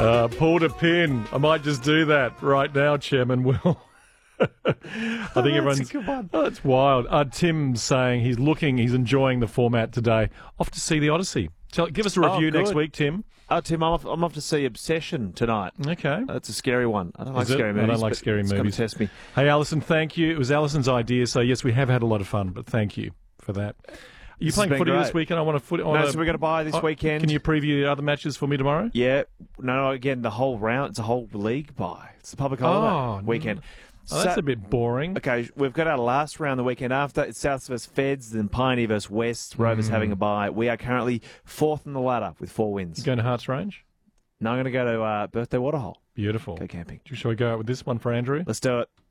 Pulled a pin. I might just do that right now, Chairman Will. I think everyone's. That's a good one. Oh, it's wild. Tim's saying he's enjoying the format today. Off to see the Odyssey. Give us a review next week, Tim. Oh, Tim, I'm off to see Obsession tonight. Okay. That's a scary one. I don't like Is it? scary movies. I don't like scary it's movies. It's going to test me. Hey, Alison, thank you. It was Alison's idea, so yes, we have had a lot of fun, but thank you for that. Are you This playing has been footy great. this weekend? No, so we're going to buy this weekend. Can you preview the other matches for me tomorrow? Yeah. No, again, the whole round. It's a whole league buy. It's the public holiday weekend. Oh, that's a bit boring. Okay, we've got our last round the weekend after. It's South vs Feds, then Pioneer vs West. Rovers having a bye. We are currently fourth on the ladder with 4 wins. You going to Hearts Range? No, I'm going to go to Birthday Waterhole. Beautiful. Go camping. Shall we go out with this one for Andrew? Let's do it.